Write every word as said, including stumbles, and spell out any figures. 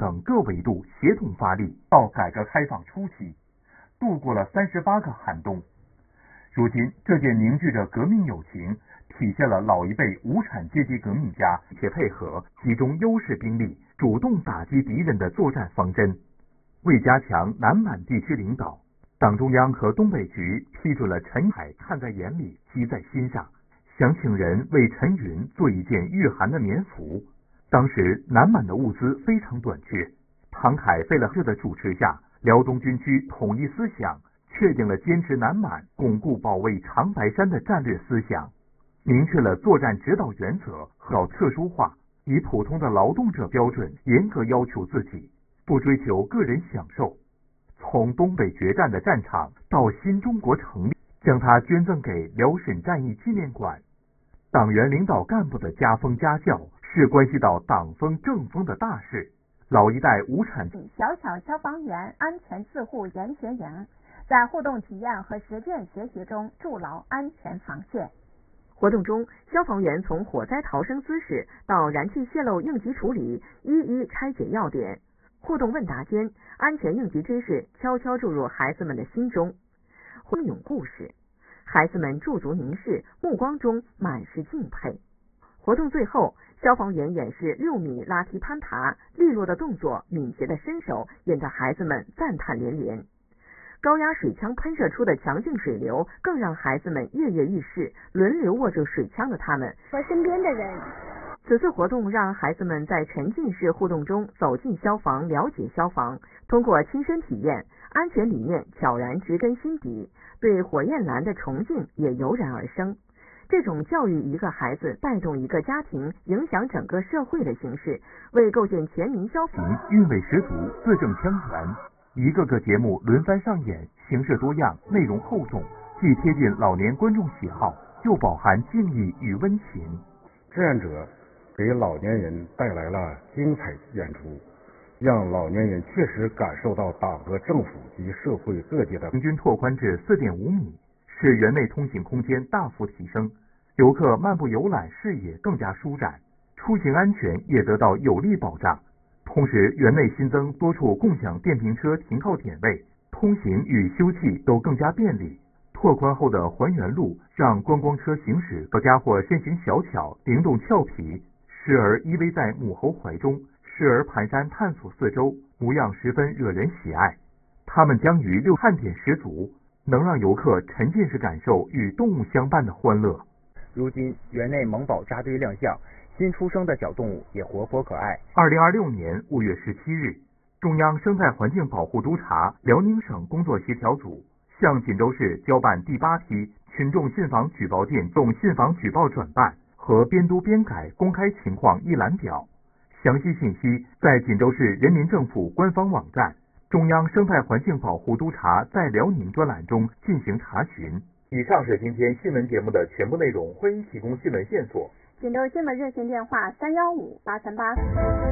等各维度协同发力，到改革开放初期，度过了三十八个寒冬。如今，这件凝聚着革命友情，体现了老一辈无产阶级革命家且配合、集中优势兵力，主动打击敌人的作战方针。为加强南满地区领导，党中央和东北局批准了陈海看在眼里、记在心上，想请人为陈云做一件御寒的棉服。当时南满的物资非常短缺，唐凯费了劲的主持下，辽东军区统一思想，确定了坚持南满、巩固保卫长白山的战略思想，明确了作战指导原则和特殊化，以普通的劳动者标准严格要求自己，不追求个人享受。从东北决战的战场到新中国成立，将它捐赠给辽沈战役纪念馆。党员领导干部的家风家教是关系到党风政风的大事。老一代无产小小消防员安全自护研学营，在互动体验和实践学习中筑牢安全防线。 活动中，消防员从火灾逃生姿势到燃气泄漏应急处理，一一拆解要点。互动问答间，安全应急知识悄悄注入孩子们的心中。英勇故事，孩子们驻足凝视，目光中满是敬佩。活动最后，消防员演示六米拉梯攀爬，利落的动作，敏捷的身手，引得孩子们赞叹连连。高压水枪喷射出的强劲水流，更让孩子们跃跃欲试，轮流握住水枪的他们和身边的人。 此次活动让孩子们在沉浸式互动中走进消防，了解消防，通过亲身体验，安全理念悄然植根心底，对火焰蓝的崇敬也油然而生。这种教育一个孩子带动一个家庭，影响整个社会的形式，为构建全民消防韵味十足，字正腔圆。一个个节目轮番上演，形式多样，内容厚重，既贴近老年观众喜好，又饱含敬意与温情。 志愿者给老年人带来了精彩演出，让老年人确实感受到党和政府及社会各界的平均拓宽至 四点五米，使园内通行空间大幅提升，游客漫步游览视野更加舒展，出行安全也得到有力保障。同时，园内新增多处共享电瓶车停靠点位，通行与休憩都更加便利。拓宽后的环园路让观光车行驶，各家伙身形小巧，灵动俏皮，时而依偎在母猴怀中，时而蹒跚探索四周，模样十分惹人喜爱。他们将于六看点十足，能让游客沉浸式感受与动物相伴的欢乐。 如今，园内萌宝扎堆亮相，新出生的小动物也活泼可爱。 二零二六年五月十七日，中央生态环境保护督察辽宁省工作协调组向锦州市交办第八批群众信访举报电动信访举报转办和编读编改公开情况一览表，详细信息在锦州市人民政府官方网站中央生态环境保护督察在辽宁专栏中进行查询。以上是今天新闻节目的全部内容，欢迎提供新闻线索。 锦州新闻热线电话三幺五八三八。